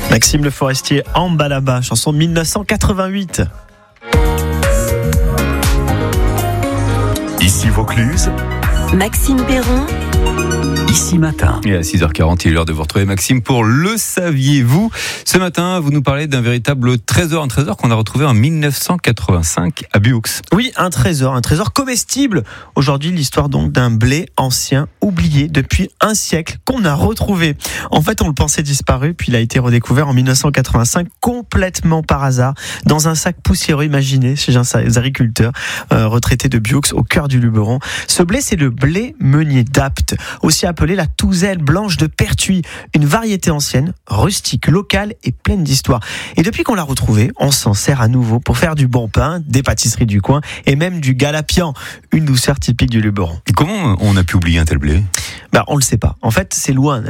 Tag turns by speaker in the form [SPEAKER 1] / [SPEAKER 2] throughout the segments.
[SPEAKER 1] Maxime Le Forestier, Ambalaba, chanson 1988.
[SPEAKER 2] Ici Vaucluse,
[SPEAKER 3] Maxime Perron.
[SPEAKER 2] Ici Matin.
[SPEAKER 4] Et à 6h40, il est l'heure de vous retrouver Maxime pour Le Saviez-vous. Ce matin, vous nous parlez d'un véritable trésor, un trésor qu'on a retrouvé en 1985 à Buux.
[SPEAKER 1] Oui, un trésor comestible. Aujourd'hui, l'histoire donc d'un blé ancien, oublié depuis un siècle, qu'on a retrouvé. En fait, on le pensait disparu, puis il a été redécouvert en 1985, complètement par hasard, dans un sac poussiéreux imaginé chez un agriculteur retraité de Buaux, au cœur du Luberon. Ce blé, c'est le blé meunier d'Apt, aussi appelé la touzelle blanche de Pertuis, une variété ancienne, rustique, locale et pleine d'histoire. Et depuis qu'on l'a retrouvé, on s'en sert à nouveau pour faire du bon pain, des pâtisseries du coin et même du galapian, une douceur typique du Luberon.
[SPEAKER 4] Et comment on a pu oublier un tel blé ?
[SPEAKER 1] On le sait pas. En fait, c'est loin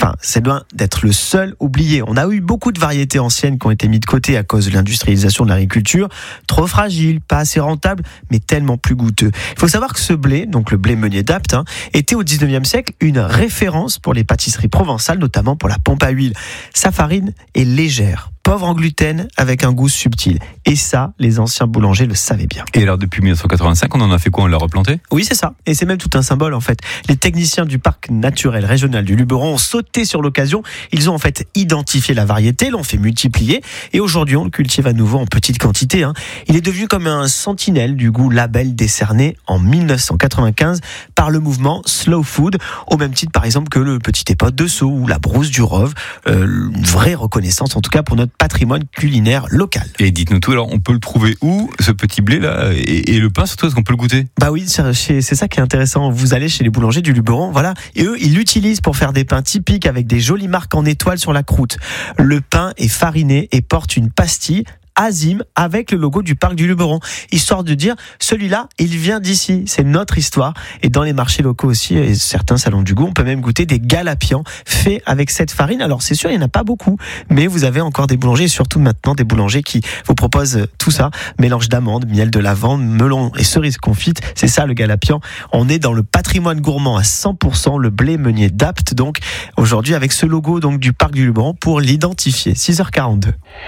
[SPEAKER 1] d'être le seul oublié. On a eu beaucoup de variétés anciennes qui ont été mises de côté à cause de l'industrialisation de l'agriculture, trop fragile, pas assez rentable, mais tellement plus goûteux. Il faut savoir que ce blé, donc le blé meunier d'Apt, était au 19e siècle une référence pour les pâtisseries provençales, notamment pour la pompe à huile. Sa farine est légère, pauvre en gluten, avec un goût subtil. Et ça, les anciens boulangers le savaient bien.
[SPEAKER 4] Et alors, depuis 1985, on en a fait quoi ? On l'a replanté ?
[SPEAKER 1] Oui, c'est ça. Et c'est même tout un symbole, en fait. Les techniciens du parc naturel régional du Luberon ont sauté sur l'occasion. Ils ont en fait identifié la variété, l'ont fait multiplier. Et aujourd'hui, on le cultive à nouveau en petite quantité. Il est devenu comme un sentinelle du goût label décerné en 1995 par le mouvement Slow Food, au même titre, par exemple, que le petit épeautre de Sceaux ou la brousse du Rove. Une vraie reconnaissance, en tout cas, pour notre patrimoine culinaire local.
[SPEAKER 4] Et dites-nous tout, alors on peut le trouver où, ce petit blé là, et le pain surtout, est-ce qu'on peut le goûter ?
[SPEAKER 1] Bah oui, c'est ça qui est intéressant. Vous allez chez les boulangers du Luberon, voilà, et eux, ils l'utilisent pour faire des pains typiques avec des jolies marques en étoile sur la croûte. Le pain est fariné et porte une pastille Azim avec le logo du parc du Luberon, histoire de dire celui-là il vient d'ici, c'est notre histoire. Et dans les marchés locaux aussi et certains salons du goût, on peut même goûter des galapians faits avec cette farine. Alors c'est sûr, il n'y en a pas beaucoup, mais vous avez encore des boulangers et surtout maintenant des boulangers qui vous proposent tout ça, mélange d'amandes, miel de lavande, melon et cerises confites. C'est ça le galapian. On est dans le patrimoine gourmand à 100%, le blé meunier d'Apt donc aujourd'hui avec ce logo donc du parc du Luberon pour l'identifier. 6h42.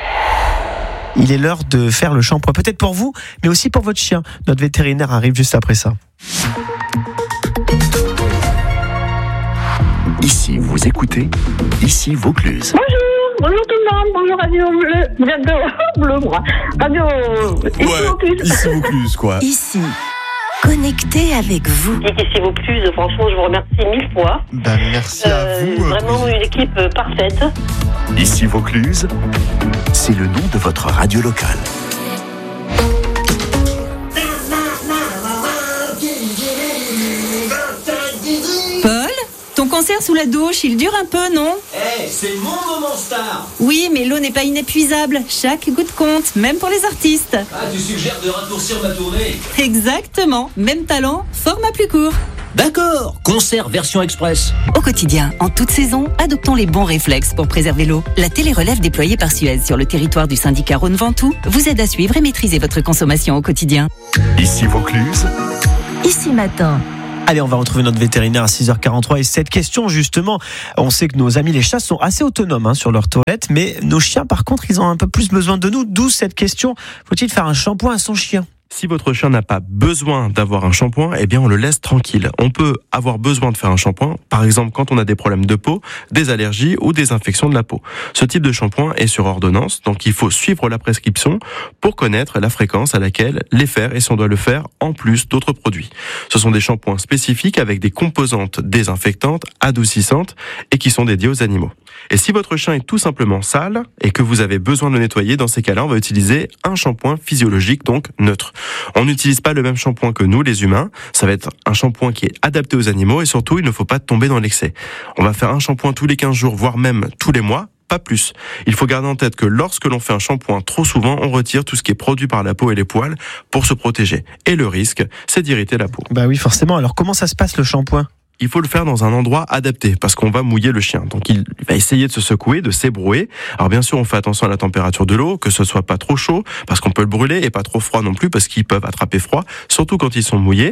[SPEAKER 1] Il est l'heure de faire le shampoing, peut-être pour vous, mais aussi pour votre chien. Notre vétérinaire arrive juste après ça.
[SPEAKER 2] Ici vous écoutez, ici Vaucluse.
[SPEAKER 5] Bonjour tout le monde, bonjour Radio Bleu, bientôt Bleu moi, Radio
[SPEAKER 4] Ici Vaucluse quoi.
[SPEAKER 3] Ici, connecté avec vous.
[SPEAKER 5] Ici Vaucluse, franchement je vous remercie 1000 fois.
[SPEAKER 1] Merci à vous.
[SPEAKER 5] Vraiment une équipe parfaite.
[SPEAKER 2] Ici Vaucluse, c'est le nom de votre radio locale.
[SPEAKER 6] Paul, ton concert sous la douche, il dure un peu, non ?
[SPEAKER 7] C'est mon moment star.
[SPEAKER 6] Oui, mais l'eau n'est pas inépuisable. Chaque goutte compte, même pour les artistes.
[SPEAKER 7] Ah, tu suggères de raccourcir ma tournée ?
[SPEAKER 6] Exactement. Même talent, format plus court.
[SPEAKER 7] D'accord, concert version express.
[SPEAKER 3] Au quotidien, en toute saison, adoptons les bons réflexes pour préserver l'eau. La télérelève déployée par Suez sur le territoire du syndicat Rhône-Ventoux vous aide à suivre et maîtriser votre consommation au quotidien.
[SPEAKER 2] Ici Vaucluse,
[SPEAKER 3] Ici Matin.
[SPEAKER 1] Allez, on va retrouver notre vétérinaire à 6h43 et cette question justement, on sait que nos amis les chats sont assez autonomes sur leur toilette, mais nos chiens par contre, ils ont un peu plus besoin de nous, d'où cette question, faut-il faire un shampoing à son chien ?
[SPEAKER 8] Si votre chien n'a pas besoin d'avoir un shampoing, eh bien on le laisse tranquille. On peut avoir besoin de faire un shampoing, par exemple quand on a des problèmes de peau, des allergies ou des infections de la peau. Ce type de shampoing est sur ordonnance, donc il faut suivre la prescription pour connaître la fréquence à laquelle les faire et si on doit le faire en plus d'autres produits. Ce sont des shampoings spécifiques avec des composantes désinfectantes, adoucissantes et qui sont dédiés aux animaux. Et si votre chien est tout simplement sale et que vous avez besoin de le nettoyer, dans ces cas-là, on va utiliser un shampoing physiologique, donc neutre. On n'utilise pas le même shampoing que nous, les humains. Ça va être un shampoing qui est adapté aux animaux et surtout, il ne faut pas tomber dans l'excès. On va faire un shampoing tous les 15 jours, voire même tous les mois. Pas plus. Il faut garder en tête que lorsque l'on fait un shampoing trop souvent, on retire tout ce qui est produit par la peau et les poils pour se protéger. Et le risque, c'est d'irriter la peau.
[SPEAKER 1] Bah oui, forcément. Alors comment ça se passe le shampoing ?
[SPEAKER 8] Il faut le faire dans un endroit adapté parce qu'on va mouiller le chien. Donc il va essayer de se secouer, de s'ébrouer. Alors bien sûr, on fait attention à la température de l'eau, que ce soit pas trop chaud parce qu'on peut le brûler et pas trop froid non plus parce qu'ils peuvent attraper froid, surtout quand ils sont mouillés.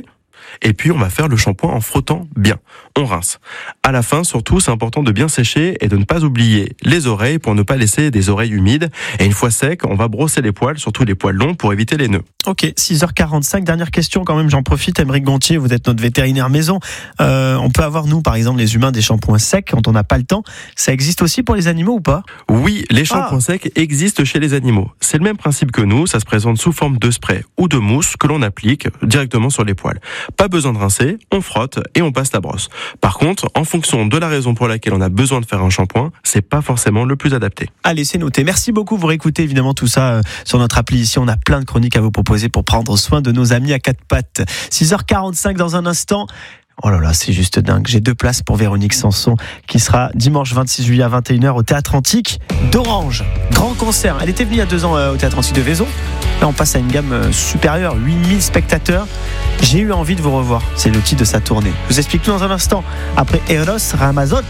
[SPEAKER 8] Et puis on va faire le shampoing en frottant bien. On rince. À la fin, surtout, c'est important de bien sécher et de ne pas oublier les oreilles pour ne pas laisser des oreilles humides. Et une fois sec, on va brosser les poils, surtout les poils longs, pour éviter les nœuds.
[SPEAKER 1] Ok, 6h45, dernière question quand même, j'en profite. Aymeric Gontier, vous êtes notre vétérinaire maison. On peut avoir, nous, par exemple, les humains, des shampoings secs quand on n'a pas le temps. Ça existe aussi pour les animaux ou pas ?
[SPEAKER 8] Oui, les shampoings secs existent chez les animaux. C'est le même principe que nous, ça se présente sous forme de spray ou de mousse que l'on applique directement sur les poils. Pas besoin de rincer, on frotte et on passe la brosse. Par contre, en fonction de la raison pour laquelle on a besoin de faire un shampoing, c'est pas forcément le plus adapté.
[SPEAKER 1] Allez, c'est noté. Merci beaucoup. Vous réécoutez évidemment tout ça sur notre appli ici. On a plein de chroniques à vous proposer pour prendre soin de nos amis à quatre pattes. 6h45 dans un instant. Oh là là, c'est juste dingue. J'ai 2 places pour Véronique Sanson qui sera dimanche 26 juillet à 21h au Théâtre Antique d'Orange. Grand concert. Elle était venue il y a 2 ans au Théâtre Antique de Vaison. Là, on passe à une gamme supérieure, 8000 spectateurs. J'ai eu envie de vous revoir. C'est le titre de sa tournée. Je vous explique tout dans un instant. Après Eros Ramazzotti.